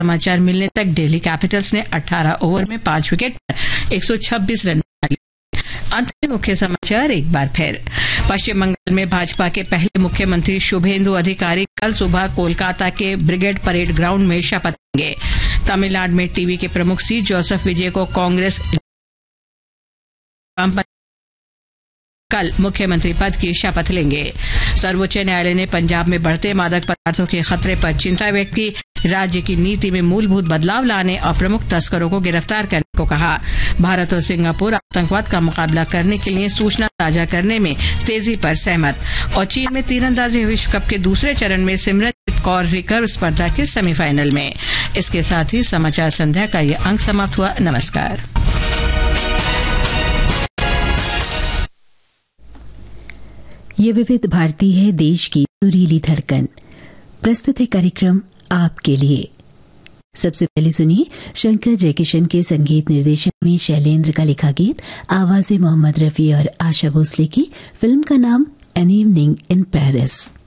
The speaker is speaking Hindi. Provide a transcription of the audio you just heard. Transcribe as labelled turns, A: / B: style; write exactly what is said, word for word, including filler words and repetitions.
A: समाचार मिलने तक दिल्ली कैपिटल्स ने अठारह ओवर में पांच विकेट पर एक सौ छब्बीस रन बना लिए। अंत में मुख्य समाचार एक बार फिर। पश्चिम बंगाल में भाजपा के पहले मुख्यमंत्री शुभेंदु अधिकारी कल सुबह कोलकाता के ब्रिगेड परेड ग्राउंड में शपथ लेंगे। तमिलनाडु में टीवी के प्रमुख सी जोसेफ विजय को कांग्रेस कल मुख्यमंत्री पद की शपथ लेंगे। सर्वोच्च न्यायालय ने पंजाब में बढ़ते मादक पदार्थों के खतरे पर चिंता व्यक्त की। राज्य की नीति में मूलभूत बदलाव लाने और प्रमुख तस्करों को गिरफ्तार करने को कहा। भारत और सिंगापुर आतंकवाद का मुकाबला करने के लिए सूचना साझा करने में तेजी पर सहमत। और चीन में तीरंदाजी विश्व कप के दूसरे चरण में सिमरनजीत कौर रिकर्व स्पर्धा के सेमीफाइनल में। इसके साथ ही समाचार संध्या का ये अंक समाप्त हुआ। नमस्कार।
B: ये विविध भारती है, देश की सुरीली धड़कन। प्रस्तुत है कार्यक्रम आपके लिए। सबसे पहले सुनिए शंकर जयकिशन के संगीत निर्देशन में शैलेंद्र का लिखा गीत, आवाज़ें मोहम्मद रफी और आशा भोसले की। फिल्म का नाम एन इवनिंग इन पेरिस।